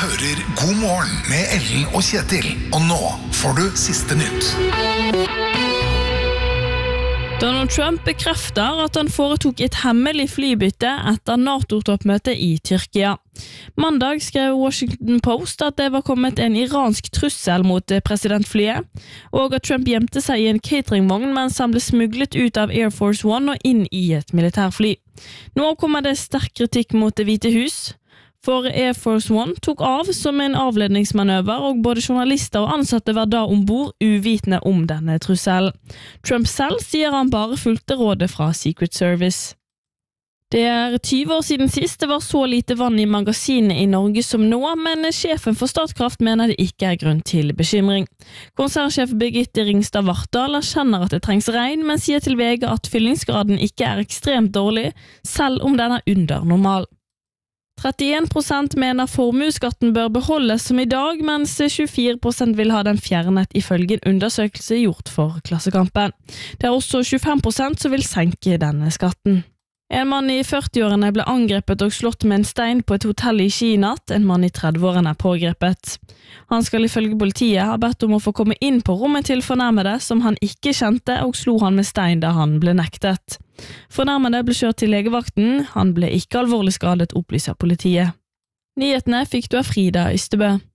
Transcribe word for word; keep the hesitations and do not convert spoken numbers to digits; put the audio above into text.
hører God morgen med Ellen og Kjetil, og nå får du siste nytt. Donald Trump bekrefter at han foretok et hemmelig flybytte etter NATO-toppmøte i Tyrkia. Mandag skrev Washington Post at det var kommet en iransk trussel mot presidentflyet, og at Trump gjemte seg i en cateringvogn mens han ble smuglet ut av Air Force One og inn i et militærfly. Nå kommer det sterk kritikk mot Det hvite hus, for Air Force One tok av som en avledningsmanøver, og både journalister og ansatte var da ombord uvitende om denne trusselen. Trump selv sier han bare fulgte rådet fra Secret Service. Det er tyve år siden sist det var så lite vann i magasinene i Norge som nå, men sjefen for Statkraft mener det ikke er grunn til bekymring. Konsernsjef Birgitte Ringstad Vartdal erkjenner at det trengs regn, men sier til V G at fyllingsgraden ikke er ekstremt dårlig, selv om den er under normal. trettien prosent mener formueskatten bør beholdes som i dag, mens tjuefire prosent vil ha den fjernet ifølge en undersøkelse gjort for Klassekampen. Det er også tjuefem prosent som vil senke denne skatten. En mann i førtiårene ble angrepet og slått med en stein på et hotell i Ski i natt. En mann i trettiårene er pågrepet. Han skal ifølge politiet ha bedt om å få komme inn på rommet til fornærmede som han ikke kjente, og slo han med stein da han ble nektet. Fornærmede ble kjørt til legevakten. Han ble ikke alvorlig skadet, opplyser politiet. Nyhetene fikk du av Frida Ystebø.